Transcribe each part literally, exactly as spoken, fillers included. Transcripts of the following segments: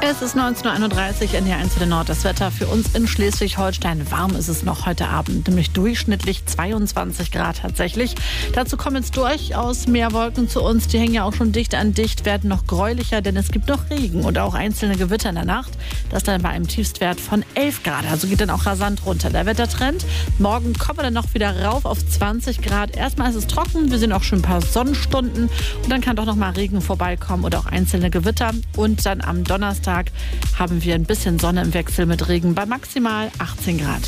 Es ist neunzehn Uhr einunddreißig in der eins der Nord. Das Wetter für uns in Schleswig-Holstein. Warm ist es noch heute Abend, nämlich durchschnittlich zweiundzwanzig Grad tatsächlich. Dazu kommen jetzt durchaus mehr Wolken zu uns. Die hängen ja auch schon dicht an dicht, werden noch gräulicher, denn es gibt noch Regen und auch einzelne Gewitter in der Nacht. Das dann bei einem Tiefstwert von elf Grad. Also geht dann auch rasant runter. Der Wettertrend. Morgen kommen wir dann noch wieder rauf auf zwanzig Grad. Erstmal ist es trocken. Wir sehen auch schon ein paar Sonnenstunden. Und dann kann doch noch mal Regen vorbeikommen oder auch einzelne Gewitter. Und dann am Donnerstag haben wir ein bisschen Sonne im Wechsel mit Regen bei maximal achtzehn Grad.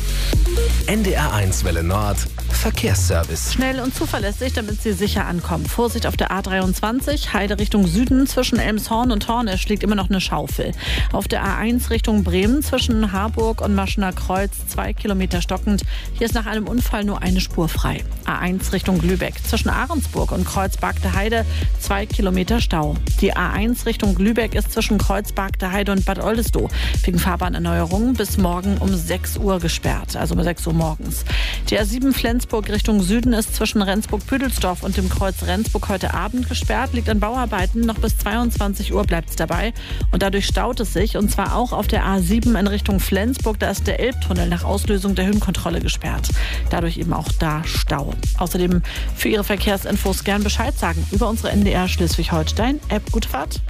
N D R eins Welle Nord Verkehrsservice. Schnell und zuverlässig, damit Sie sicher ankommen. Vorsicht auf der A dreiundzwanzig, Heide Richtung Süden. Zwischen Elmshorn und Hornisch liegt immer noch eine Schaufel. Auf der A eins Richtung Bremen zwischen Harburg und Maschener Kreuz zwei Kilometer stockend. Hier ist nach einem Unfall nur eine Spur frei. A eins Richtung Lübeck zwischen Ahrensburg und Kreuzberg der Heide zwei Kilometer Stau. Die A eins Richtung Lübeck ist zwischen Kreuzberg der Heide und Bad Oldesloe wegen Fahrbahnerneuerung bis morgen um sechs Uhr gesperrt, also um sechs Uhr morgens. Die A sieben Flensburg Richtung Süden ist zwischen Rendsburg-Püdelsdorf und dem Kreuz Rendsburg heute Abend gesperrt, liegt an Bauarbeiten. Noch bis zweiundzwanzig Uhr bleibt es dabei und dadurch staut es sich, und zwar auch auf der A sieben in Richtung Flensburg. Da ist der Elbtunnel nach Auslösung der Höhenkontrolle gesperrt. Dadurch eben auch da Stau. Außerdem für Ihre Verkehrsinfos gern Bescheid sagen über unsere N D R Schleswig-Holstein-App. Gute Fahrt.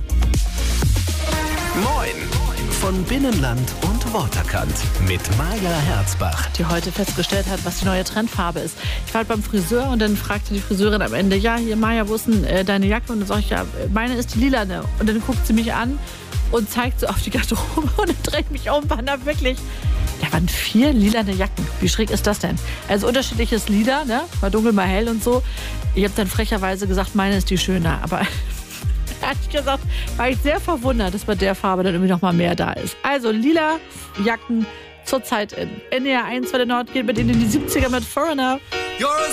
Moin! Von Binnenland und Waterkant mit Maja Herzbach. Die heute festgestellt hat, was die neue Trendfarbe ist. Ich war halt beim Friseur und dann fragte die Friseurin am Ende, ja, hier Maja, wo ist denn äh, deine Jacke? Und dann sage ich, ja, meine ist die lilane. Und dann guckt sie mich an und zeigt so auf die Garderobe und dann drehe ich mich um, waren da wirklich, da waren vier lilane Jacken. Wie schräg ist das denn? Also unterschiedliches Lila, ne? Mal dunkel, mal hell und so. Ich habe dann frecherweise gesagt, meine ist die schöner, aber ehrlich gesagt, war ich sehr verwundert, dass bei der Farbe dann irgendwie noch mal mehr da ist. Also lila Jacken zurzeit in N D R eins, weil der Nord geht mit ihnen in die siebziger mit Foreigner.